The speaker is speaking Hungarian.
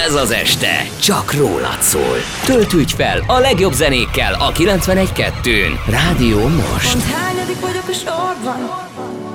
Ez az este csak rólad szól. Töltődj fel a legjobb zenékkel a 91.2-n. Rádió Most. Hányadik vagyok a sorban?